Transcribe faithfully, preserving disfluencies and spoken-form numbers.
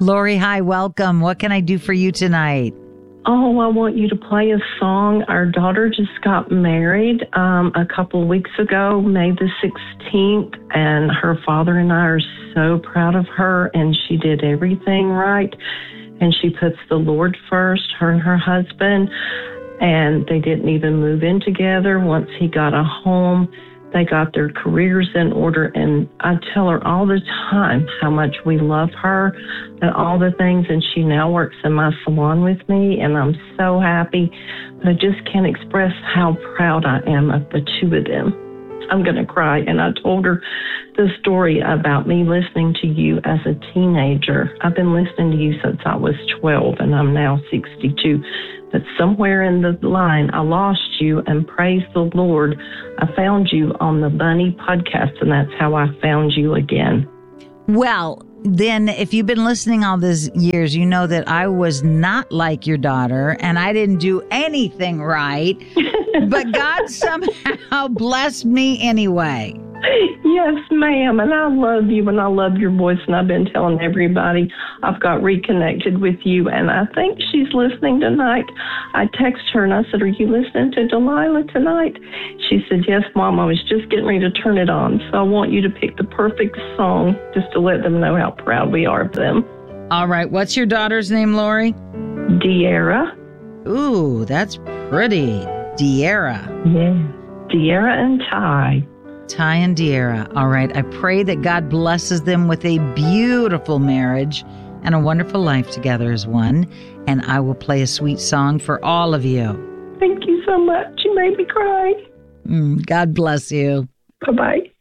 Lori, hi, welcome. What can I do for you tonight? Oh, I want you to play a song. Our daughter just got married um, a couple of weeks ago, May the sixteenth, and her father and I are so proud of her, and she did everything right, and she puts the Lord first, her and her husband, and they didn't even move in together. Once he got a home, they got their careers in order, and I tell her all the time how much we love her and all the things, and she now works in my salon with me, and I'm so happy, but I just can't express how proud I am of the two of them. I'm going to cry, and I told her the story about me listening to you as a teenager. I've been listening to you since I was twelve, and I'm now sixty-two. But somewhere in the line, I lost you, and praise the Lord, I found you on the Bunny podcast, and that's how I found you again. Well, then if you've been listening all these years, you know that I was not like your daughter, and I didn't do anything right, but God somehow blessed me anyway. Yes, ma'am, and I love you, and I love your voice, and I've been telling everybody I've got reconnected with you, and I think she's listening tonight. I texted her, and I said, are you listening to Delilah tonight? She said, yes, Mom, I was just getting ready to turn it on, so I want you to pick the perfect song just to let them know how proud we are of them. All right, what's your daughter's name, Lori? De'Ara. Ooh, that's pretty. De'Ara. Yeah, De'Ara and Ty. Ty and De'Ara. All right. I pray that God blesses them with a beautiful marriage and a wonderful life together as one. And I will play a sweet song for all of you. Thank you so much. You made me cry. Mm, God bless you. Bye-bye.